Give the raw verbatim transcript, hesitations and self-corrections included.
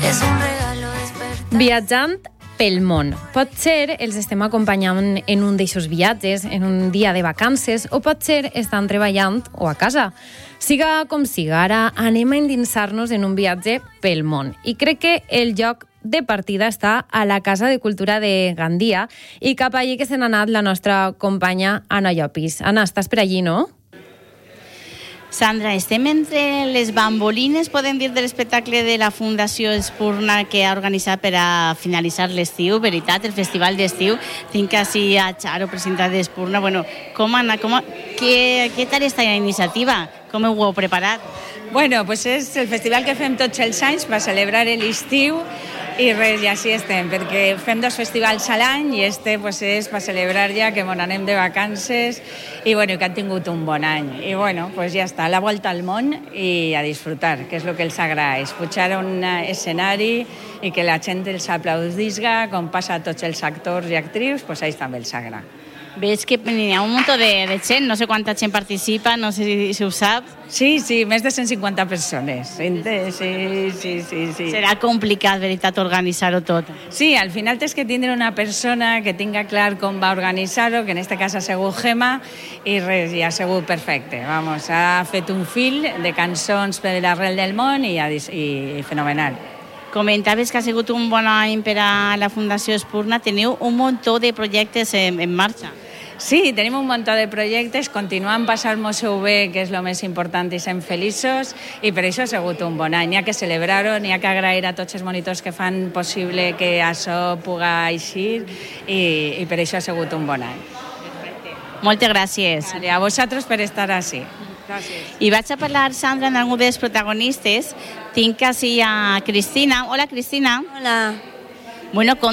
Es un regalo despertar. Viatjant pel món. Potser els estem acompanyant en un d'eixos viatges, en un dia de vacances, o potser estan treballant o a casa. Siga com siga, ara anem a endinsar-nos en un viatge pel món. I crec que el lloc de partida està a la Casa de Cultura de Gandia i cap allí que se n'ha anat la nostra companya Anna Llopis. Anna, estàs per allí, no? Sandra, estem entre les bambolines, podem dir, de l'espectacle de la Fundació Espurna que ha organitzat per a finalitzar l'estiu, veritat, el festival d'estiu. Tinc així a Charo, presidenta d'Espurna. Bueno, com Anna, com, què, què tal està la iniciativa? Com ho heu preparat? Bueno, pues és el festival que fem tots els anys per celebrar l'estiu i res, i així estem, perquè fem dos festivals a l'any i este pues, és per celebrar ja que bon anem de vacances i bueno, que han tingut un bon any. I bueno, pues ja està, la volta al món i a disfrutar, que és el que els agrada, és pujar a un escenari i que la gent els aplaudisga, com passa a tots els actors i actrius, pues ells també els agrada. Veig que hi ha un munt de, de gent, no sé quanta gent participa, no sé si, si ho saps. Sí, sí, més de cent cinquanta persones. Sí, sí, sí, sí. Serà complicat, veritat, organitzar-ho tot. Sí, al final tens que tindre una persona que tinga clar com va organitzar-ho, que en este cas ha sigut Gemma, i res, i ha sigut perfecte. Vamos, ha fet un fil de cançons per l'arrel del món i, i, i fenomenal. Comentaves que ha sigut un bon any per a la Fundació Espurna. Teniu un munt de projectes en, en marxa. Sí, tenim un munt de projectes, continuem passant-nos-ho bé, que és el més important, i sent feliços, i per això ha sigut un bon any. N'hi ha que celebrar-ho, n'hi ha que agrair a tots els monitors que fan possible que això pugui eixir, i, i per això ha sigut un bon any. Perfecte. Moltes gràcies. Vale, a vosaltres per estar així. Gràcies. I vaig a parlar, Sandra, amb algun dels protagonistes. Tinc així a Cristina. Hola, Cristina. Hola. Bueno,